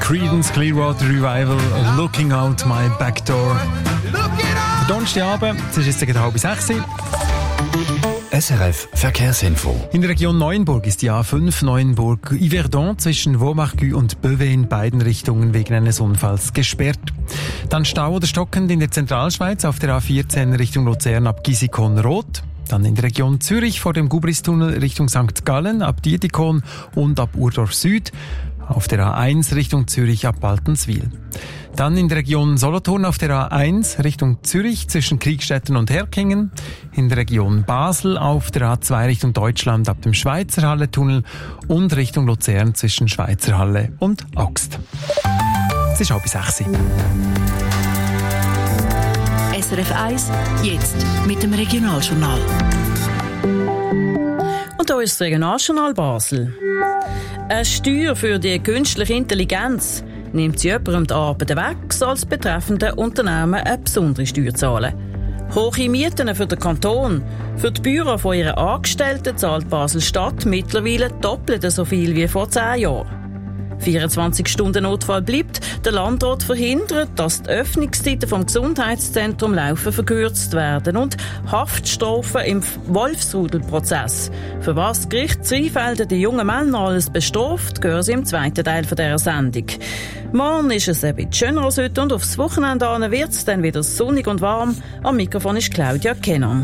Creedence Clearwater Revival, Looking Out My Back Door. Donnerstagabend, es ist jetzt gegen 5:30. SRF Verkehrsinfo. In der Region Neuenburg ist die A5 Neuenburg-Yverdon zwischen Vaumarcus und Beauvais in beiden Richtungen wegen eines Unfalls gesperrt. Dann Stau oder stockend in der Zentralschweiz auf der A14 Richtung Luzern ab Gisikon-Rot. Dann in der Region Zürich vor dem Gubristunnel Richtung St. Gallen ab Dietikon und ab Urdorf Süd. Auf der A1 Richtung Zürich ab Baltenswil. Dann in der Region Solothurn auf der A1 Richtung Zürich zwischen Kriegstetten und Herkingen. In der Region Basel auf der A2 Richtung Deutschland ab dem Schweizerhalle-Tunnel und Richtung Luzern zwischen Schweizerhalle und Augst. Es ist 5:30. SRF 1, jetzt mit dem Regionaljournal. Und hier ist das Regionaljournal Basel. Eine Steuer für die künstliche Intelligenz. Nimmt sie jemandem die Arbeit weg, soll das betreffende Unternehmen eine besondere Steuer zahlen. Hohe Mieten für den Kanton. Für die Büro von ihren Angestellten zahlt Basel-Stadt mittlerweile doppelt so viel wie vor 10 Jahren. 24-Stunden-Notfall bleibt. Der Landrat verhindert, dass die Öffnungszeiten vom Gesundheitszentrum Laufen verkürzt werden und Haftstrafen im Wolfsrudelprozess. Für was das Gericht Zweifelden die jungen Männer alles bestraft, hören Sie im zweiten Teil dieser Sendung. Morgen ist es ein bisschen schöner als heute und aufs Wochenende wird es dann wieder sonnig und warm. Am Mikrofon ist Claudia Kenner.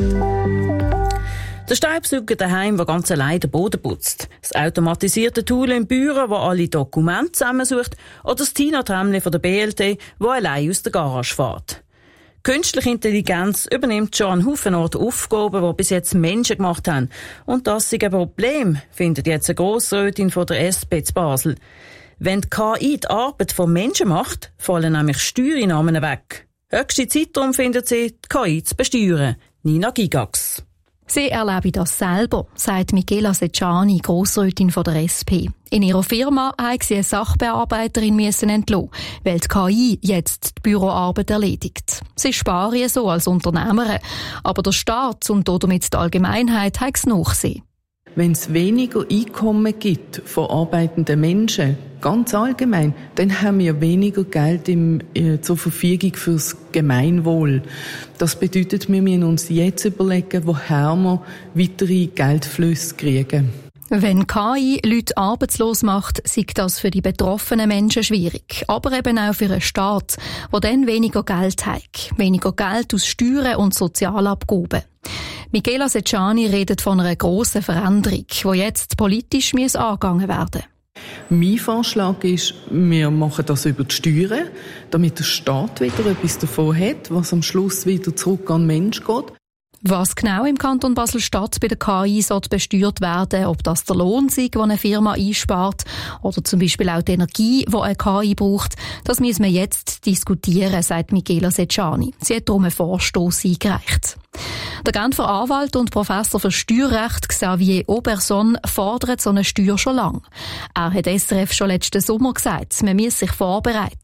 Der Staubsauger daheim, der ganz allein den Boden putzt. Das automatisierte Tool im Büro, das alle Dokumente zusammensucht. Oder das Tina-Tramli von der BLT, das allein aus der Garage fährt. Künstliche Intelligenz übernimmt schon an Haufen Aufgaben, die bis jetzt Menschen gemacht haben. Und das ist ein Problem, findet jetzt eine Grossrätin von der SP zu Basel. Wenn die KI die Arbeit von Menschen macht, fallen nämlich Steuereinnahmen weg. Höchste Zeit darum findet sie, die KI zu besteuern. Nina Gigax. Sie erlebe das selber, sagt Michela Secciani, Grossrätin von der SP. In ihrer Firma hat sie eine Sachbearbeiterin entlassen, weil die KI jetzt die Büroarbeit erledigt. Sie sparen so als Unternehmerin, aber der Staat und damit die Allgemeinheit haben es nachgesehen. Wenn es weniger Einkommen gibt von arbeitenden Menschen, ganz allgemein, dann haben wir weniger Geld zur Verfügung fürs Gemeinwohl. Das bedeutet, wir müssen uns jetzt überlegen, woher wir weitere Geldflüsse kriegen. Wenn KI Leute arbeitslos macht, sei das für die betroffenen Menschen schwierig. Aber eben auch für einen Staat, der dann weniger Geld hat. Weniger Geld aus Steuern und Sozialabgaben. Michela Secciani redet von einer grossen Veränderung, die jetzt politisch angegangen werden muss. Mein Vorschlag ist, wir machen das über die Steuern, damit der Staat wieder etwas davon hat, was am Schluss wieder zurück an den Menschen geht. Was genau im Kanton Basel-Stadt bei der KI besteuert werden, ob das der Lohn sei, den eine Firma einspart, oder zum Beispiel auch die Energie, die eine KI braucht, das müssen wir jetzt diskutieren, sagt Michela Secciani. Sie hat darum einen Vorstoss eingereicht. Der Genfer Anwalt und Professor für Steuerrecht Xavier Auberson fordert so eine Steuer schon lange. Er hat SRF schon letzten Sommer gesagt, man müsse sich vorbereiten.